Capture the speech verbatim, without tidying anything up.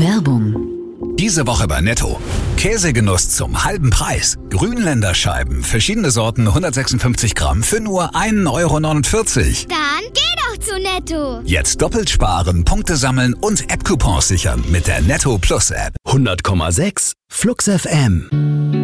Werbung. Diese Woche bei Netto. Käsegenuss zum halben Preis. Grünländer Scheiben, verschiedene Sorten, hundertsechsundfünfzig Gramm für nur ein Euro neunundvierzig. Dann geh doch zu Netto. Jetzt doppelt sparen, Punkte sammeln und App-Coupons sichern mit der Netto Plus App. hundert Komma sechs Flux F M.